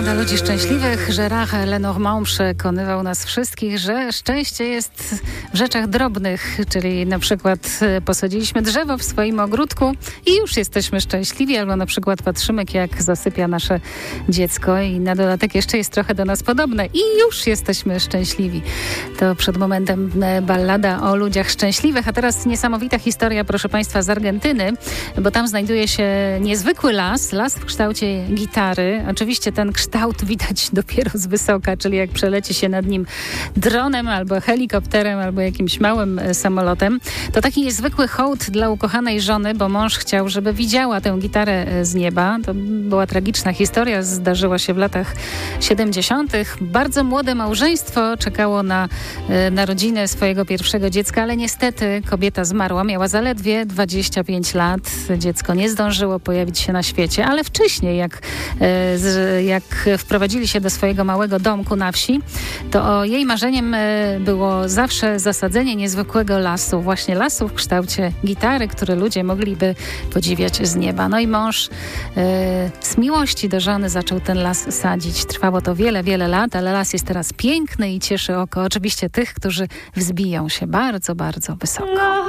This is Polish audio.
Dla ludzi szczęśliwych Gérard Lenormand przekonywał nas wszystkich, że szczęście jest w rzeczach drobnych, czyli na przykład posadziliśmy drzewo w swoim ogródku i już jesteśmy szczęśliwi, albo na przykład patrzymy, jak zasypia nasze dziecko i na dodatek jeszcze jest trochę do nas podobne i już jesteśmy szczęśliwi. To przed momentem ballada o ludziach szczęśliwych, a teraz niesamowita historia, proszę Państwa, z Argentyny, bo tam znajduje się niezwykły las w kształcie gitary. Oczywiście ten kształt widać dopiero z wysoka, czyli jak przeleci się nad nim dronem albo helikopterem, albo jakimś małym samolotem. To taki niezwykły hołd dla ukochanej żony, bo mąż chciał, żeby widziała tę gitarę z nieba. To była tragiczna historia, zdarzyła się w latach 70. Bardzo młode małżeństwo czekało na narodziny swojego pierwszego dziecka, ale niestety kobieta zmarła. Miała zaledwie 25 lat. Dziecko nie zdążyło pojawić się na świecie, ale wcześniej, jak wprowadzili się do swojego małego domku na wsi, to jej marzeniem było zawsze zasadzenie niezwykłego lasu. Właśnie lasu w kształcie gitary, który ludzie mogliby podziwiać z nieba. No i mąż z miłości do żony zaczął ten las sadzić. Trwało to wiele, wiele lat, ale las jest teraz piękny i cieszy oko oczywiście tych, którzy wzbiją się bardzo, bardzo wysoko.